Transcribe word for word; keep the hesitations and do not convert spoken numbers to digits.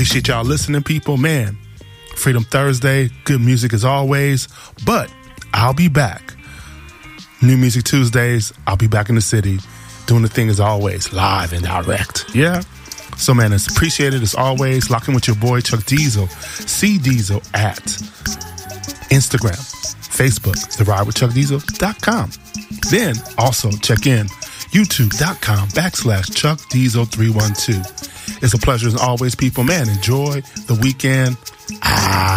Appreciate y'all listening, people. Man, Freedom Thursday, good music as always. But I'll be back. New Music Tuesdays, I'll be back in the city doing the thing as always, live and direct. Yeah? So, man, it's appreciated as always. Lock in with your boy, Chuck Diesel. C Diesel at Instagram, Facebook, the ride with chuck diesel dot com. Then also check in youtube.com backslash Chuck Diesel three one two. It's a pleasure as always, people. Man, enjoy the weekend. Ah.